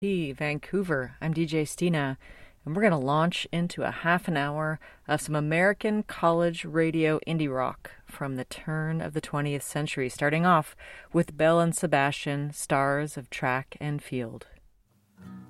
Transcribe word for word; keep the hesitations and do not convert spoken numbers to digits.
Hey, Vancouver. I'm D J Stina, and we're going to launch into a half an hour of some American college radio indie rock from the turn of the twentieth century, starting off with Belle and Sebastian, stars of track and field.